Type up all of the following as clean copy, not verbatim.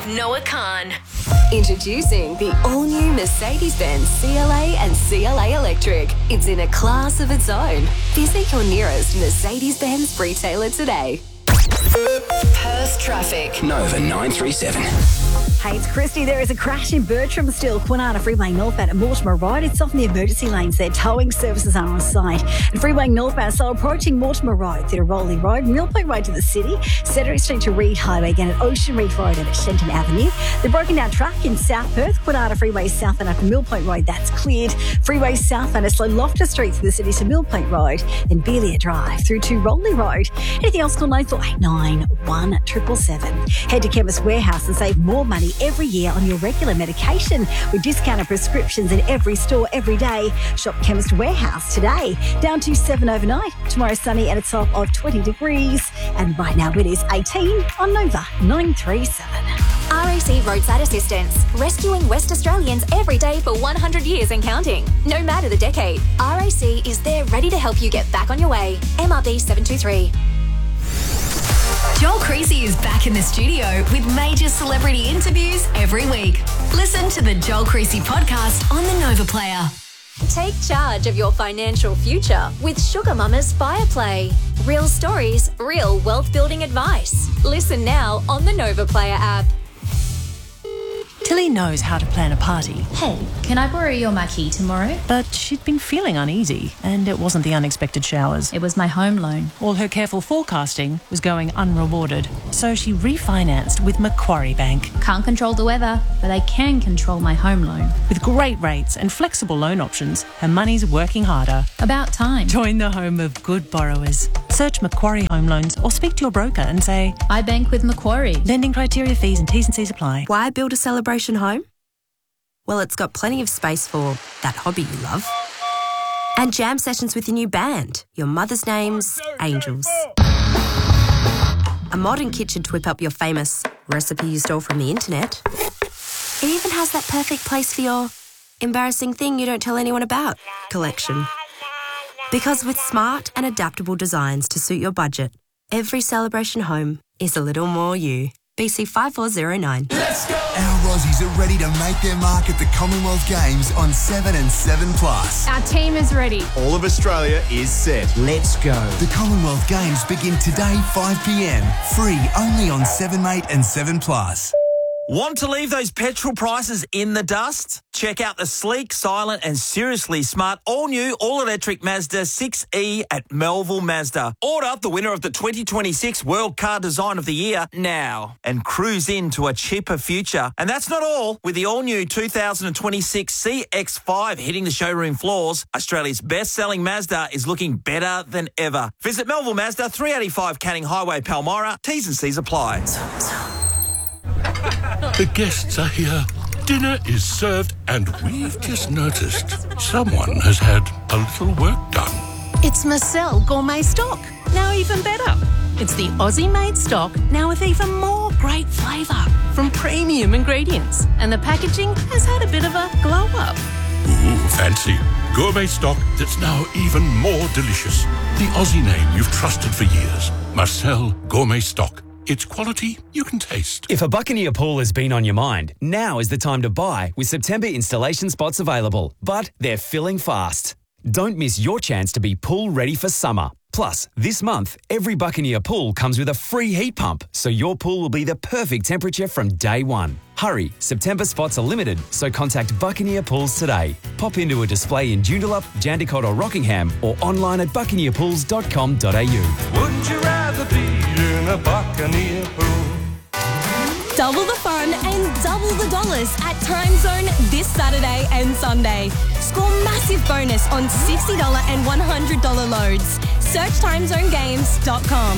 with Noah Khan. Introducing the all-new Mercedes-Benz CLA and CLA Electric. It's in a class of its own. Visit your nearest Mercedes-Benz retailer today. Perth traffic. Nova 937. Hey, it's Christy. There is a crash in Bertram still. Kwinana Freeway northbound at Mortimer Road. It's off in the emergency lanes there. Towing services are on site. And Freeway northbound, so approaching Mortimer Road through to Rowley Road, Millpoint Road to the city, Cedric Street to Reed Highway, again at Ocean Reef Road and at Shenton Avenue. The broken down track in South Perth, Kwinana Freeway southbound up to Millpoint Road, that's cleared. Freeway southbound at Slow Loftus Street through the city to Millpoint Road, then Belia Drive through to Rowley Road. Anything else, call 9489 1777. Head to Chemist Warehouse and save more money every year on your regular medication with discounted prescriptions in every store every day. Shop Chemist Warehouse today. Down to 7 overnight. Tomorrow sunny and a top of 20 degrees. And right now it is 18 on Nova 937. RAC Roadside Assistance, rescuing West Australians every day for 100 years and counting. No matter the decade, RAC is there ready to help you get back on your way. MRB 723. Joel Creasy is back in the studio with major celebrity interviews every week. Listen to the Joel Creasy podcast on the Nova Player. Take charge of your financial future with Sugar Mama's Fire Play. Real stories, real wealth building advice. Listen now on the Nova Player app. Tilly knows how to plan a party. Hey, can I borrow your marquee tomorrow? But she'd been feeling uneasy, and it wasn't the unexpected showers. It was my home loan. All her careful forecasting was going unrewarded. So she refinanced with Macquarie Bank. Can't control the weather, but I can control my home loan. With great rates and flexible loan options, her money's working harder. About time. Join the home of good borrowers. Search Macquarie Home Loans or speak to your broker and say, I bank with Macquarie. Lending criteria, fees and T's and C's apply. Why build a celebration home? Well, it's got plenty of space for that hobby you love. And jam sessions with your new band, your mother's name's Angels. A modern kitchen to whip up your famous recipe you stole from the internet. It even has that perfect place for your embarrassing thing you don't tell anyone about collection. Because with smart and adaptable designs to suit your budget, every celebration home is a little more you. BC 5409. Let's go! Our Aussies are ready to make their mark at the Commonwealth Games on 7 and 7+. Our team is ready. All of Australia is set. Let's go. The Commonwealth Games begin today 5 p.m. Free only on 7mate and 7+. Want to leave those petrol prices in the dust? Check out the sleek, silent and seriously smart all-new, all-electric Mazda 6e at Melville Mazda. Order the winner of the 2026 World Car Design of the Year now and cruise into a cheaper future. And that's not all. With the all-new 2026 CX-5 hitting the showroom floors, Australia's best-selling Mazda is looking better than ever. Visit Melville Mazda, 385 Canning Highway, Palmyra. T's and C's apply. The guests are here. Dinner is served, and we've just noticed someone has had a little work done. It's Marcel Gourmet Stock. Now even better. It's the Aussie-made stock, now with even more great flavour from premium ingredients. And the packaging has had a bit of a glow-up. Ooh, fancy. Gourmet stock that's now even more delicious. The Aussie name you've trusted for years. Marcel Gourmet Stock. It's quality you can taste. If a Buccaneer pool has been on your mind, now is the time to buy with September installation spots available. But they're filling fast. Don't miss your chance to be pool ready for summer. Plus, this month, every Buccaneer pool comes with a free heat pump, so your pool will be the perfect temperature from day one. Hurry, September spots are limited, so contact Buccaneer Pools today. Pop into a display in Joondalup, Jandakot or Rockingham, or online at buccaneerpools.com.au. Wouldn't you rather be in a Buccaneer pool? Double the fun and double the dollars at Time Zone this Saturday and Sunday. Score massive bonus on $60 and $100 loads. Search timezonegames.com.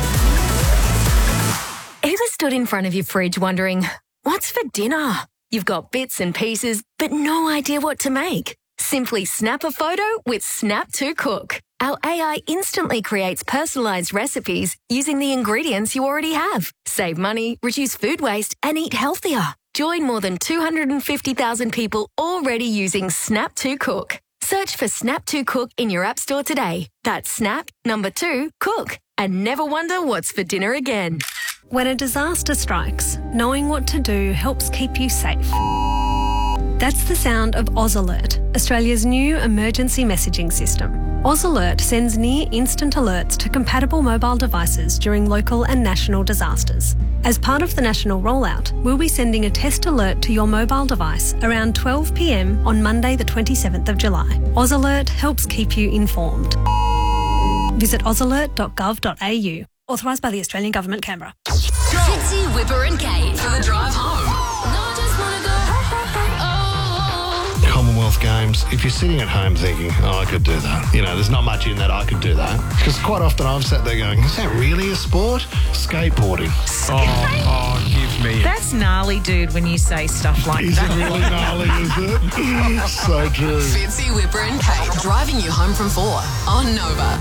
Ever stood in front of your fridge wondering, what's for dinner? You've got bits and pieces, but no idea what to make. Simply snap a photo with Snap to Cook. Our AI instantly creates personalised recipes using the ingredients you already have. Save money, reduce food waste, and eat healthier. Join more than 250,000 people already using Snap to Cook. Search for Snap to Cook in your app store today. That's Snap, number 2, Cook. And never wonder what's for dinner again. When a disaster strikes, knowing what to do helps keep you safe. That's the sound of Oz Alert, Australia's new emergency messaging system. Oz Alert sends near-instant alerts to compatible mobile devices during local and national disasters. As part of the national rollout, we'll be sending a test alert to your mobile device around 12 p.m. on Monday the 27th of July. Oz Alert helps keep you informed. Visit ozalert.gov.au. Authorised by the Australian Government, Canberra. Fitzy, Whipper and Kate for the drive home. Commonwealth Games, if you're sitting at home thinking, oh, I could do that. You know, there's not much in that I could do that. Because quite often I've sat there going, is that really a sport? Skateboarding. Oh, give me it. That's gnarly, dude, when you say stuff like Is that. it really gnarly, is it? So true. Fitzy, Whipper and Kate driving you home from 4 on Nova.